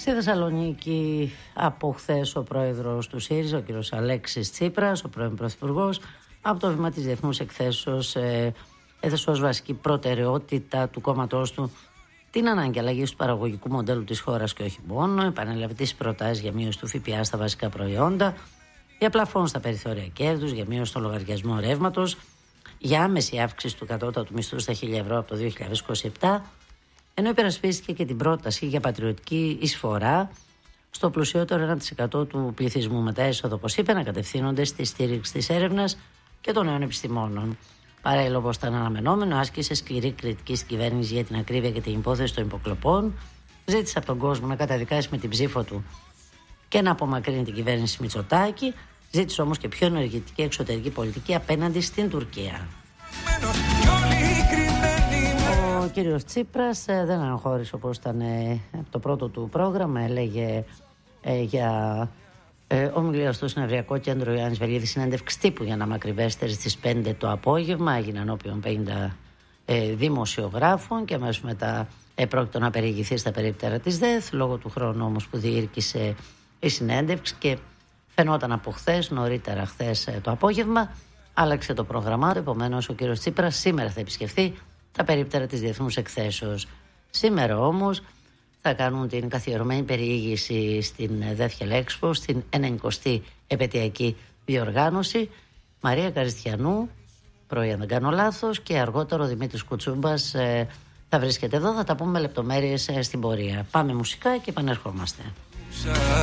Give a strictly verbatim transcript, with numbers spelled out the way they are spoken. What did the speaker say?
Στη Θεσσαλονίκη από χθες ο πρόεδρος του ΣΥΡΙΖΑ, ο κ. Αλέξης Τσίπρας, ο πρώην πρωθυπουργός, από το βήμα της Διεθνούς Εκθέσεως ε, έθεσε ως βασική προτεραιότητα του κόμματός του την ανάγκη αλλαγής του παραγωγικού μοντέλου της χώρας και όχι μόνο, επανέλαβε τις προτάσεις για μείωση του ΦΠΑ στα βασικά προϊόντα, για πλαφόν στα περιθώρια κέρδους, για μείωση των λογαριασμών ρεύματος, για άμεση αύξηση του κατώτατου μισθού στα χίλια ευρώ από το δύο χιλιάδες είκοσι επτά, ενώ υπερασπίστηκε και την πρόταση για πατριωτική εισφορά στο πλουσιότερο ένα τοις εκατό του πληθυσμού, με τα έσοδα, όπως είπε, να κατευθύνονται στη στήριξη της έρευνας και των νέων επιστημόνων. Παράλληλα, όπως ήταν αναμενόμενο, άσκησε σκληρή κριτική στην κυβέρνηση για την ακρίβεια και την υπόθεση των υποκλοπών. Ζήτησε από τον κόσμο να καταδικάσει με την ψήφο του και να απομακρύνει την κυβέρνηση Μητσοτάκη. Ζήτησε όμως και πιο ενεργητική εξωτερική πολιτική απέναντι στην Τουρκία. Ο κύριος Τσίπρας ε, δεν αναχώρησε όπως ήταν ε, το πρώτο του πρόγραμμα. Έλεγε ε, για ε, ομιλία στο Συνευριακό Κέντρο Ιωάννης Βελίδης, συνέντευξη τύπου για να μ' ακριβέστερη στις πέντε το απόγευμα. Έγινε ενώπιον πενήντα ε, δημοσιογράφων και αμέσως μετά ε, πρόκειται να περιηγηθεί στα περίπτερα της ΔΕΘ, λόγω του χρόνου όμως που διήρκησε η συνέντευξη, και φαινόταν από χθες, νωρίτερα χθες ε, το απόγευμα, άλλαξε το πρόγραμμά του. Επομένως ο κύριος Τσίπρας σήμερα θα επισκεφθεί τα περίπτερα της Διεθνούς Εκθέσεως. Σήμερα όμως θα κάνουν την καθιερωμένη περιήγηση στην ΔΕΘ Χελέξπο, στην ενενηκοστή επαιτειακή διοργάνωση. Μαρία Καριστιανού, πρωί αν δεν κάνω λάθος, και αργότερο ο Δημήτρης Κουτσούμπας ε, θα βρίσκεται εδώ. Θα τα πούμε με λεπτομέρειες ε, στην πορεία. Πάμε μουσικά και επανερχόμαστε.